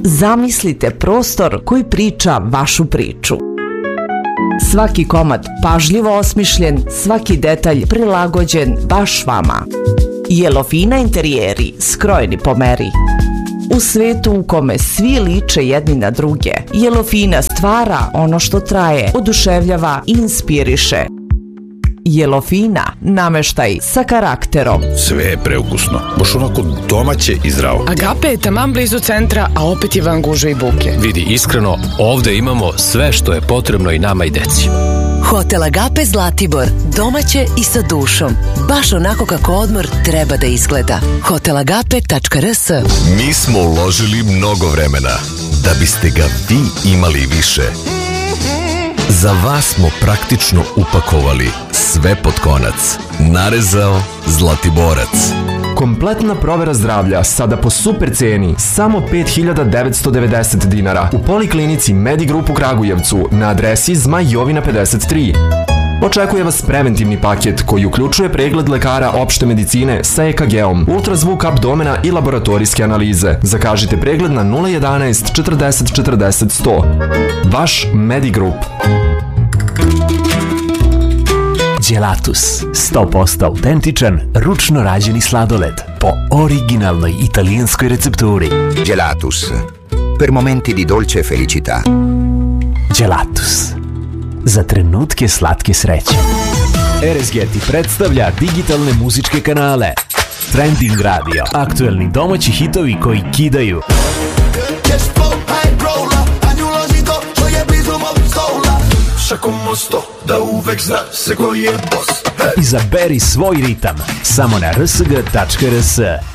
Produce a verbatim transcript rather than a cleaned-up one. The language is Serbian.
Zamislite prostor koji priča vašu priču. Svaki komad pažljivo osmišljen, svaki detalj prilagođen baš vama. Yellowfina interijeri skrojeni po meri. U svetu u kome svi liče jedni na druge, Yellowfina stvara ono što traje, oduševljava i inspiriše. Yellowfina, nameštaj sa karakterom. Sve je preukusno, baš onako domaće i zdravo. Agape je taman blizu centra, a opet je van gužve i buke. Vidi, iskreno, ovde imamo sve što je potrebno i nama i deci. Hotel Agape Zlatibor, domaće i sa dušom. Baš onako kako odmor treba da izgleda. hotel agape tačka r s. Mi smo uložili mnogo vremena da biste ga vi imali više. Za vas smo praktično upakovali sve pod konac. Narezao Zlatiborac. Kompletna provera zdravlja sada po super ceni, samo pet hiljada devetsto devedeset dinara u Poliklinici Medigrup u Kragujevcu na adresi Zmaj Jovina pedeset tri. Očekuje vas preventivni paket koji uključuje pregled lekara opšte medicine sa E K G-om, ultrazvuk abdomena i laboratorijske analize. Zakažite pregled na nula jedanaest četrdeset četrdeset sto. Vaš Medigrup. Gelatus, sto posto autentičan, ručno rađeni sladoled po originalnoj italijanskoj recepturi. Gelatus, per momenti di dolce felicità. Gelatus, za trenutke slatke sreće. R S G ti predstavlja digitalne muzičke kanale. Trending Radio, aktuelni domaći hitovi koji kidaju. Da uvek zna se ko je boss. Izaberi svoj ritam samo na r s g tačka r s.